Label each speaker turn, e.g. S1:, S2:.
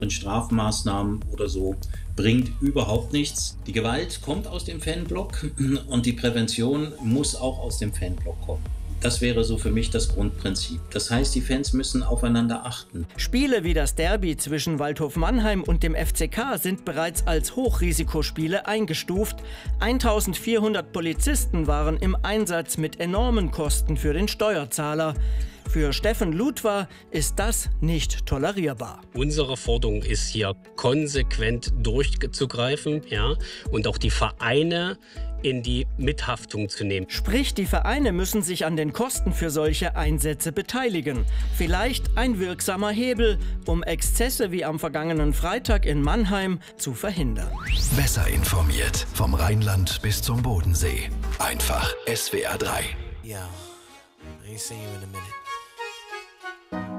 S1: Strafmaßnahmen oder so bringt überhaupt nichts. Die Gewalt kommt aus dem Fanblock und die Prävention muss auch aus dem Fanblock kommen. Das wäre so für mich das Grundprinzip. Das heißt, die Fans müssen aufeinander achten.
S2: Spiele wie das Derby zwischen Waldhof Mannheim und dem FCK sind bereits als Hochrisikospiele eingestuft. 1400 Polizisten waren im Einsatz mit enormen Kosten für den Steuerzahler. Für Steffen Ludwer ist das nicht tolerierbar.
S3: Unsere Forderung ist hier konsequent durchzugreifen, ja, und auch die Vereine in die Mithaftung zu nehmen.
S2: Sprich, die Vereine müssen sich an den Kosten für solche Einsätze beteiligen. Vielleicht ein wirksamer Hebel, um Exzesse wie am vergangenen Freitag in Mannheim zu verhindern.
S4: Besser informiert, vom Rheinland bis zum Bodensee. Einfach SWR 3.
S5: Yo, I ain't seen you in a minute.